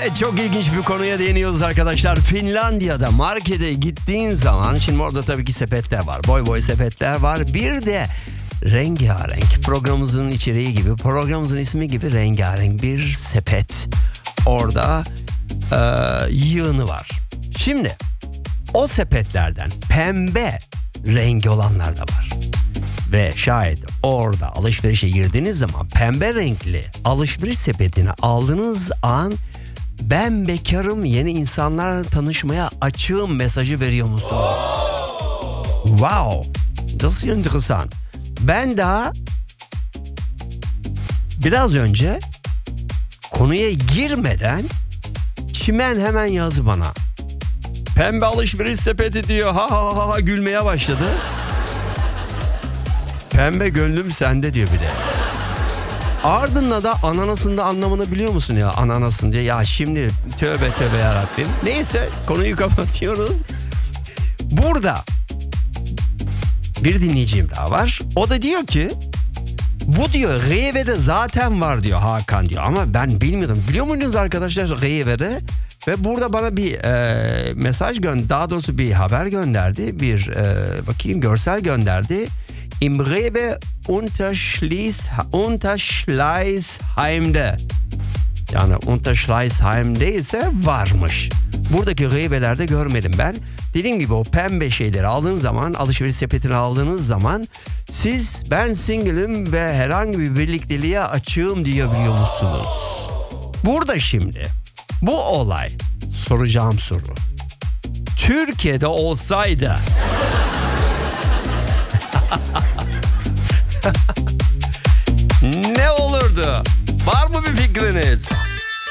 Evet, çok ilginç bir konuya değiniyoruz arkadaşlar. Finlandiya'da markete gittiğin zaman, şimdi orada tabii ki sepetler var. Boy boy sepetler var. Bir de rengarenk, programımızın içeriği gibi, programımızın ismi gibi rengarenk bir sepet. Orada yığını var. Şimdi o sepetlerden pembe rengi olanlar da var. Ve şayet orada alışverişe girdiğiniz zaman pembe renkli alışveriş sepetini aldığınız an ben bekarım, yeni insanlarla tanışmaya açığım mesajı veriyor musunuz? Wow, das ist interessant. Ben daha biraz önce konuya girmeden Çimen hemen yazdı bana. Pembe alışveriş sepeti diyor, ha ha ha gülmeye başladı. Pembe gönlüm sende diyor bir de. Ardından da ananasın da anlamını biliyor musun ya, ananasın diye. Ya şimdi tövbe tövbe yarabbim. Neyse, konuyu kapatıyoruz. Burada bir dinleyicim daha var. O da diyor ki bu diyor Rewe'de zaten var diyor Hakan diyor. Ama ben bilmiyordum. Biliyor muydunuz arkadaşlar Rewe'de? Ve burada bana bir mesaj daha doğrusu bir haber gönderdi. Bir bakayım, görsel gönderdi. Im Rewe Unterschleißheim'de. Yani Unterschleißheim'de ise varmış. Buradaki Rewe'lerde görmedim ben. Dediğim gibi o pembe şeyleri aldığınız zaman, alışveriş sepetini aldığınız zaman siz ben single'ım ve herhangi bir birlikteliğe açığım diyebiliyor musunuz? Burada şimdi bu olay, soracağım soru. Türkiye'de olsaydı ne olurdu? Var mı bir fikriniz?